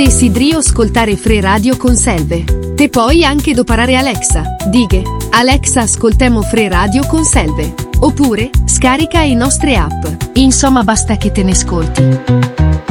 Desidrio ascoltare Free Radio con Selve. Te puoi anche doparare Alexa. Dighe: Alexa, ascoltemo Free Radio con Selve. Oppure, scarica le nostre app. Insomma, basta che te ne ascolti.